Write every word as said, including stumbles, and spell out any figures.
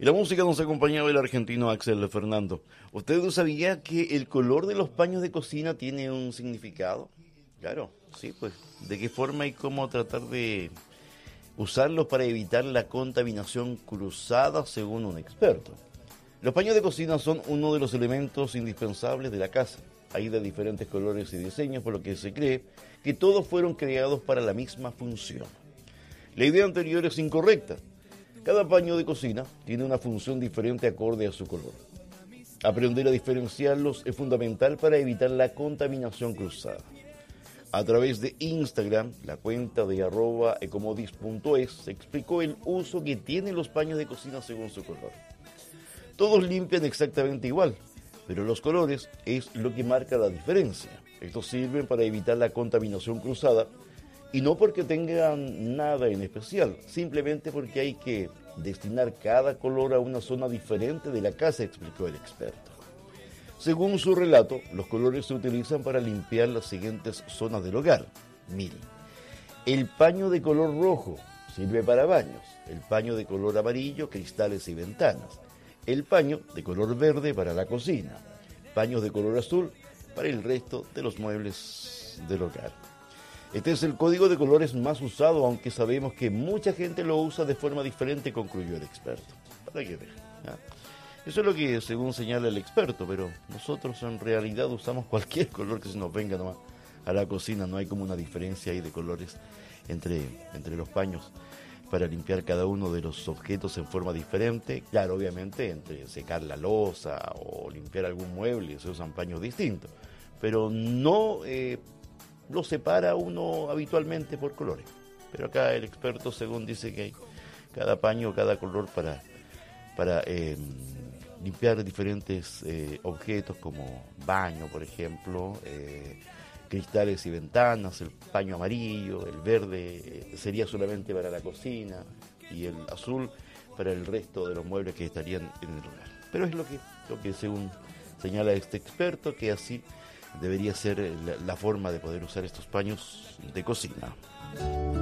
Y la música nos acompañaba el argentino Axel Fernando. ¿Usted no sabía que el color de los paños de cocina tiene un significado? Claro, sí, pues. ¿De qué forma y cómo tratar de usarlos para evitar la contaminación cruzada según un experto? Los paños de cocina son uno de los elementos indispensables de la casa. Hay de diferentes colores y diseños, por lo que se cree que todos fueron creados para la misma función. La idea anterior es incorrecta. Cada paño de cocina tiene una función diferente acorde a su color. Aprender a diferenciarlos es fundamental para evitar la contaminación cruzada. A través de Instagram, la cuenta de arroba ecomodis punto es se explicó el uso que tienen los paños de cocina según su color. Todos limpian exactamente igual, pero los colores es lo que marca la diferencia. Estos sirven para evitar la contaminación cruzada y no porque tengan nada en especial, simplemente porque hay que destinar cada color a una zona diferente de la casa, explicó el experto. Según su relato, los colores se utilizan para limpiar las siguientes zonas del hogar. Miren, el paño de color rojo sirve para baños, el paño de color amarillo, cristales y ventanas, el paño de color verde para la cocina, paños de color azul para el resto de los muebles del hogar. Este es el código de colores más usado, aunque sabemos que mucha gente lo usa de forma diferente, concluyó el experto. Para que vean, ¿ya? Eso es lo que según señala el experto, pero nosotros en realidad usamos cualquier color que se nos venga nomás a la cocina. No hay como una diferencia ahí de colores entre, entre los paños para limpiar cada uno de los objetos en forma diferente. Claro, obviamente entre secar la loza o limpiar algún mueble se usan paños distintos, pero no eh, lo separa uno habitualmente por colores. Pero acá el experto según dice que hay cada paño, cada color para, para eh, limpiar diferentes eh, objetos como baño, por ejemplo, eh, cristales y ventanas, el paño amarillo, el verde eh, sería solamente para la cocina y el azul para el resto de los muebles que estarían en el hogar. Pero es lo que, lo que según señala este experto, que así debería ser la, la forma de poder usar estos paños de cocina.